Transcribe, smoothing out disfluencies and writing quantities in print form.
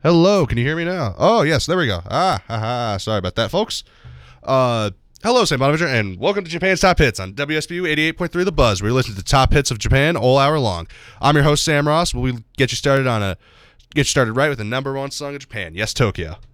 Hello, can you hear me now? Oh, yes, there we go. Sorry about that, folks. Hello, St. Bonaventure, and welcome to Japan's Top Hits on WSBU 88.3 The Buzz, where you listen to the top hits of Japan all hour long. I'm your host, Sam Ross. We'll get you started right with the number one song of Japan, Yes, Tokyo.